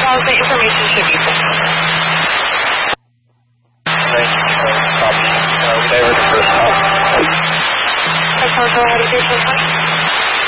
The information should be full. Thank you. Copy. They were the first call. That's all. Go ahead and do